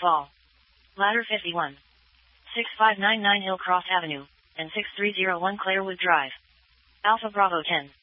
Fall. Ladder 51. 6599 Hillcross Avenue, and 6301 Clairwood Drive. Alpha Bravo 10.